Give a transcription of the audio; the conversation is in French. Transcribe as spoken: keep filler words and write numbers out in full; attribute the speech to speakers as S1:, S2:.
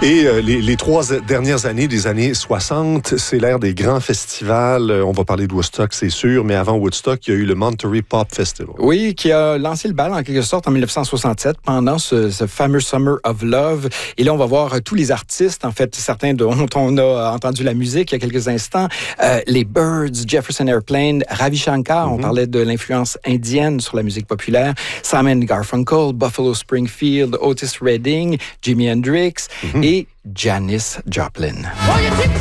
S1: Et euh, les, les trois dernières années, des années soixante, c'est l'ère des grands festivals. Euh, on va parler de Woodstock, c'est sûr, mais avant Woodstock, il y a eu le Monterey Pop Festival.
S2: Oui, qui a lancé le bal en quelque sorte en dix-neuf cent soixante-sept pendant ce, ce fameux Summer of Love. Et là, on va voir euh, tous les artistes, en fait, certains dont on a entendu la musique il y a quelques instants. Euh, les Byrds, Jefferson Airplane, Ravi Shankar, mm-hmm. on parlait de l'influence indienne sur la musique populaire, Simon Garfunkel, Buffalo Springfield, Otis Redding, Jimi Hendrix mm-hmm. et Janis Joplin.